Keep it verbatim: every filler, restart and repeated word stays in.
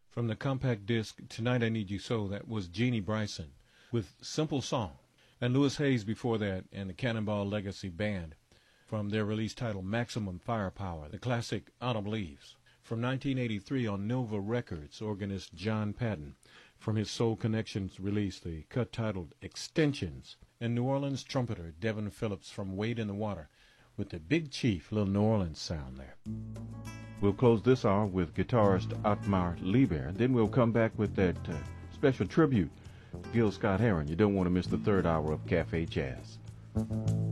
From the compact disc Tonight I Need You So, that was Jeannie Bryson with Simple Song. And Louis Hayes before that and the Cannonball Legacy Band from their release titled Maximum Firepower, the classic Autumn Leaves. From nineteen eighty-three on Nova Records, organist John Patton, from his Soul Connections release, the cut titled Extensions. And New Orleans trumpeter Devin Phillips from Wade in the Water with the Big Chief, little New Orleans sound there. We'll close this hour with guitarist Otmar Lieber. Then we'll come back with that uh, special tribute to Gil Scott-Heron. You don't want to miss the third hour of Cafe Jazz.